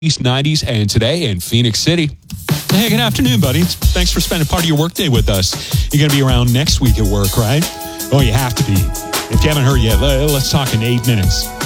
90s, and today in Phoenix City. Hey, good afternoon, buddy. Thanks for spending part of your workday with us. You're going to be around next week at work, right? Oh, you have to be. If you haven't heard yet, let's talk in 8 minutes.